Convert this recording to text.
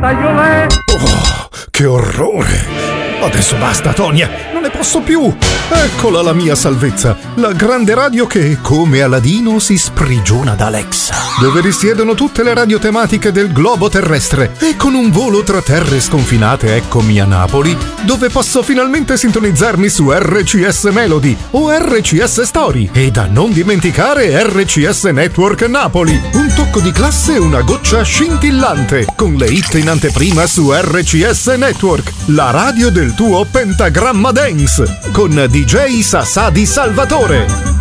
Oh, che orrore! Adesso basta, Tonia, non ne posso più! Eccola la mia salvezza, la grande radio che, come Aladino, si sprigiona da Alexa, dove risiedono tutte le radio tematiche del globo terrestre, e con un volo tra terre sconfinate eccomi a Napoli, dove posso finalmente sintonizzarmi su RCS Melody o RCS Story, e da non dimenticare RCS Network Napoli. Un tocco di classe e una goccia scintillante, con le hit in anteprima su RCS Network, la radio del tuo pentagramma dance, con DJ Sassadi Salvatore.